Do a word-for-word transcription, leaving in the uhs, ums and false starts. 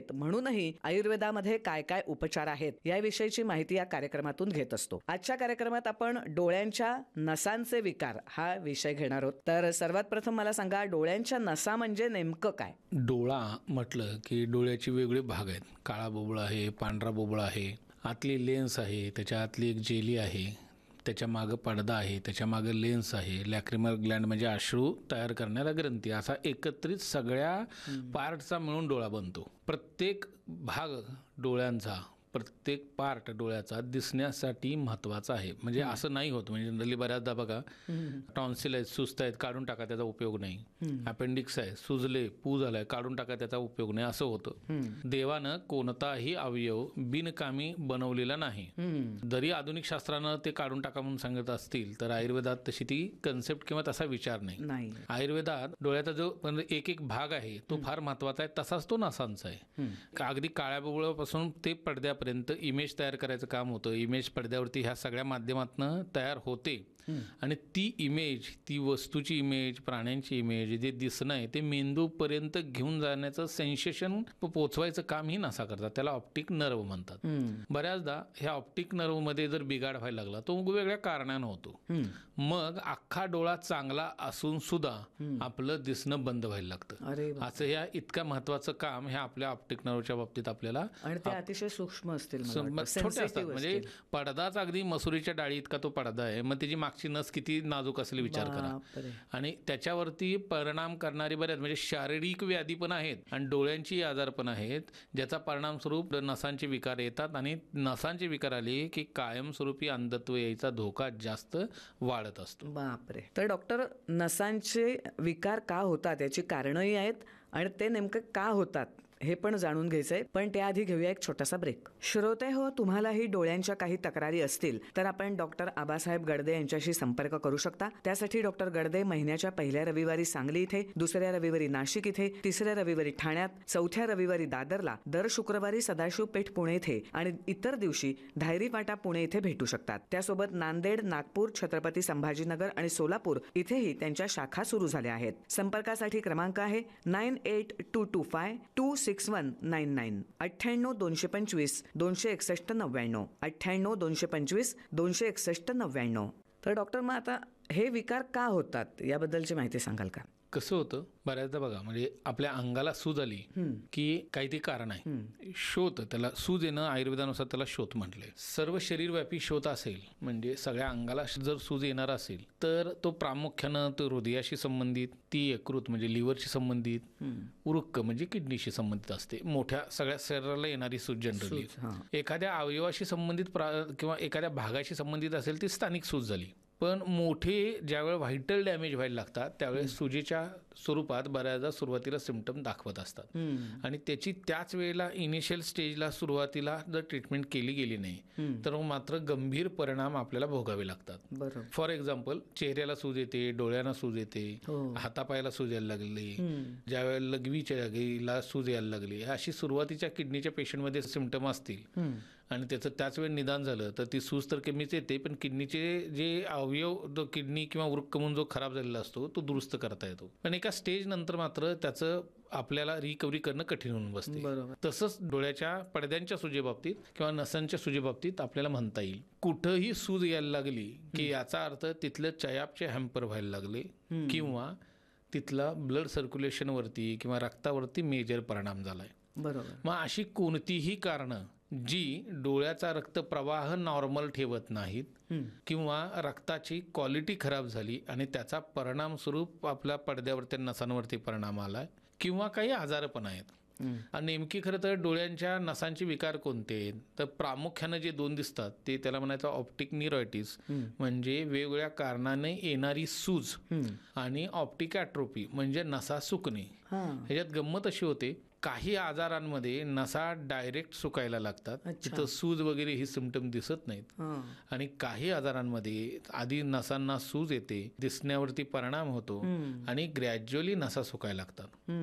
आहेत म्हणूनही आयुर्वेदामध्ये काय काय उपचार आहेत याविषयीची माहिती या कार्यक्रमातून घेत असतो. आजच्या कार्यक्रमात आपण डोळ्यांच्या नसांचे विकार हा विषय घेणार आहोत. तर सर्वात प्रथम मला सांगा, डोळ्यांच्या नसा म्हणजे नेमकं काय? डोळा म्हटलं की डोळ्याचे वेगळे भाग आहेत. काळा बोबळा आहे, पांढरा बोबळा आहे, आतली लेन्स आहे, त्याच्या आतली एक जेली आहे, त्याच्या मागं पडदा आहे, त्याच्या मागं लेन्स आहे, लॅक्रिमल ग्लँड म्हणजे अश्रू तयार करणारा ग्रंथी, असा एकत्रित सगळ्या पार्टचा मिळून डोळा बनतो. प्रत्येक भाग डोळ्यांचा, प्रत्येक पार्ट डोळ्याचा दिसण्यासाठी महत्त्वाचा आहे. म्हणजे असं नाही होत, म्हणजे जनरली बऱ्याचदा बघा टॉन्सिल आहेत, सुस्त आहेत, काढून टाका त्याचा उपयोग नाही. अपेंडिक्स आहे, सुजले, पू झालाय, काढून टाका त्याचा उपयोग नाही, असं होतं. देवानं कोणताही अवयव बिनकामी बनवलेला नाही. जरी आधुनिक शास्त्रानं ते काढून टाका म्हणून सांगत असतील तर आयुर्वेदात तशी ती कन्सेप्ट किंवा तसा विचार नाही. आयुर्वेदात डोळ्याचा जो एक एक भाग आहे तो फार महत्वाचा आहे, तसाच तो नसांचा आहे. अगदी काळ्या बोबळापासून ते पडद्या पर्यंत इमेज तयार करायचं काम होतं. इमेज पडद्यावरती ह्या सगळ्या माध्यमातून तयार होते आणि ती इमेज, ती वस्तूची इमेज, प्राण्यांची इमेज, जे दिसणं आहे ते मेंदूपर्यंत घेऊन जाण्याचं सेन्सेशन पोचवायचं काम ही नसा करतात. त्याला ऑप्टिक नर्व म्हणतात. बऱ्याचदा ह्या ऑप्टिक नर्व मध्ये जर बिघाड व्हायला लागला तो वेगवेगळ्या कारणानं होतो. मग अख्खा डोळा चांगला असून सुद्धा आपलं दिसणं बंद व्हायला लागतं. असं ह्या इतकं महत्वाचं काम ह्या आपल्या ऑप्टिक नर्वच्या बाबतीत आपल्याला, आणि ते अतिशय सूक्ष्म असतील, छोटे असतात. म्हणजे पडदाच अगदी मसुरीच्या डाळी इतका तो पडदा आहे, मग त्याची मागची नस किती नाजूक असेल विचार करा. आणि त्याच्यावरती परिणाम करणारी बऱ्याच म्हणजे शारीरिक व्याधी पण आहेत आणि डोळ्यांची आजार पण आहेत, ज्याचा परिणाम स्वरूप नसांचे विकार येतात आणि नसांचे विकार आले की कायमस्वरूपी अंधत्व यायचा धोका जास्त वाढत असतो. बापरे. तर डॉक्टर, नसांचे विकार का होतात याची कारणंही आहेत आणि ते नेमकं का होतात हे पण जाणून घ्यायचंय. पण त्याआधी घेऊया एक छोटासा ब्रेक. श्रोते हो, तुम्हालाही डोळ्यांच्या काही तक्रारी असतील तर आपण डॉक्टर आबासाहेब गडदे यांच्याशी संपर्क करू शकता. त्यासाठी डॉक्टर गडदे महिन्याच्या पहिल्या रविवारी सांगली इथे, दुसऱ्या रविवारी नाशिक इथे, तिसऱ्या रविवारी ठाण्यात, चौथ्या रविवारी दादरला, दर शुक्रवारी सदाशिव पेठ पुणे इथे आणि इतर दिवशी धायरी फाटा पुणे इथे भेटू शकतात. त्यासोबत नांदेड, नागपूर, छत्रपती संभाजीनगर आणि सोलापूर इथेही त्यांच्या शाखा सुरू झाल्या आहेत. संपर्कासाठी क्रमांक आहे nine eight to to five to six one nine nine, अठ्ठ्याण्णव दोनशे पंचवीस दोनशे एकसष्ट नव्याण्णव, अठ्ठ्याण्णव दोनशे पंचवीस दोनशे एकसष्ट नव्याण्णव. तर डॉक्टर, मग आता हे विकार का होतात याबद्दलची माहिती सांगाल का? कसं होतं, बऱ्याचदा बघा म्हणजे आपल्या अंगाला सूज आली की काही ते कारण आहे. शोथ, त्याला सूज येणं आयुर्वेदानुसार त्याला शोथ म्हटलंय. सर्व शरीरव्यापी शोथ असेल म्हणजे सगळ्या अंगाला जर सूज येणार असेल तर तो प्रामुख्यानं तो हृदयाशी संबंधित, ती यकृत म्हणजे लिव्हरशी संबंधित, उरुक्क म्हणजे किडनीशी संबंधित असते. मोठ्या सगळ्या शरीराला येणारी सूज जनरली एखाद्या अवयवाशी संबंधित किंवा एखाद्या भागाशी संबंधित असेल ती स्थानिक सूज झाली. पण मोठे ज्यावेळेस व्हायटल डॅमेज व्हायला लागतात त्यावेळेस सुजीच्या स्वरूपात बऱ्याचदा सुरुवातीला सिम्पटम दाखवत असतात आणि त्याची त्याच वेळेला इनिशियल स्टेजला सुरुवातीला जर ट्रीटमेंट केली गेली नाही तर मात्र गंभीर परिणाम आपल्याला भोगावे लागतात. फॉर एक्झाम्पल, चेहऱ्याला सूज येते, डोळ्यांना सूज येते, हातापायाला सूज यायला लागली, ज्यावेळेला लघवीच्या जागेला सूज यायला लागली, अशी सुरुवातीच्या किडनीच्या पेशंटमध्ये सिम्पटम असतील आणि त्याचं त्याच वेळ निदान झालं तर ती सूज तर कमीच येते, पण किडनीचे जे अवयव, जो किडनी किंवा वृक्क म्हणून जो खराब झालेला असतो तो दुरुस्त करता येतो. पण एका स्टेज नंतर मात्र त्याचं आपल्याला रिकव्हरी करणं कठीण होऊन बसते. तसंच डोळ्याच्या पडद्यांच्या सुजेबाबतीत किंवा नसांच्या सुजेबाबतीत आपल्याला म्हणता येईल, कुठंही सूज यायला लागली की याचा अर्थ तिथलं चयापचे हॅम्पर व्हायला लागले किंवा तिथला ब्लड सर्क्युलेशनवरती किंवा रक्तावरती मेजर परिणाम झालाय. बरोबर. मग अशी कोणतीही कारणं जी डोळ्याचा रक्तप्रवाह नॉर्मल ठेवत नाहीत किंवा रक्ताची क्वालिटी खराब झाली आणि त्याचा परिणाम स्वरूप आपल्या पडद्यावरती, नसांवरती परिणाम आलाय किंवा काही आजार पण आहेत. नेमकी खरं तर डोळ्यांच्या नसांचे विकार कोणते, तर प्रामुख्यानं जे दोन दिसतात ते त्याला म्हणायचं ऑप्टिक न्यूरायटिस म्हणजे वेगवेगळ्या कारणाने येणारी सूज आणि ऑप्टिक ॲट्रोफी म्हणजे नसा सुकणे. ह्याच्यात गंमत अशी होते, काही आजारांमध्ये नसा डायरेक्ट सुकायला लागतात, तिथं सूज वगैरे ही सिम्पटम दिसत नाहीत आणि काही आजारांमध्ये आधी नसांना सूज येते, दिसण्यावरती परिणाम होतो आणि ग्रॅज्युअली नसा सुकायला लागतात.